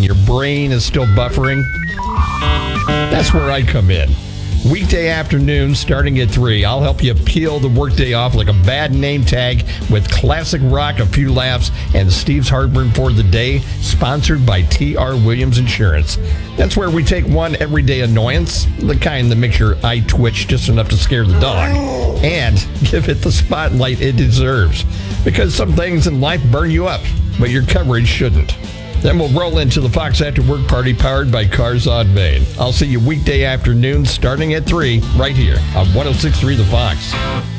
your brain is still buffering, that's where I come in. Weekday afternoons starting at 3. I'll help you peel the workday off like a bad name tag with classic rock, a few laughs, and Steve's heartburn for the day, sponsored by T.R. Williams Insurance. That's where we take one everyday annoyance, the kind that makes your eye twitch just enough to scare the dog, and give it the spotlight it deserves. Because some things in life burn you up, but your coverage shouldn't. Then we'll roll into the Fox After Work Party powered by Cars on Main. I'll see you weekday afternoons starting at 3 right here on 106.3 The Fox.